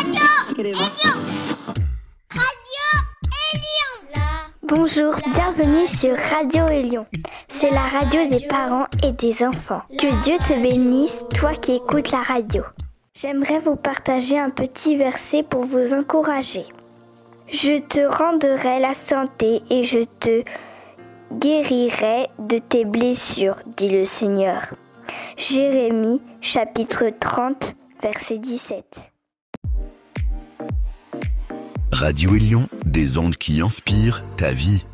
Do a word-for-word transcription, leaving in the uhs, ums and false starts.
Radio Élion. Radio Élion. Bonjour, bienvenue sur Radio Élion. C'est la radio des parents et des enfants. Que Dieu te bénisse, toi qui écoutes la radio. J'aimerais vous partager un petit verset pour vous encourager. Je te rendrai la santé et je te guérirai de tes blessures, dit le Seigneur. Jérémie, chapitre trente, verset dix-sept. Radio Élion, des ondes qui inspirent ta vie.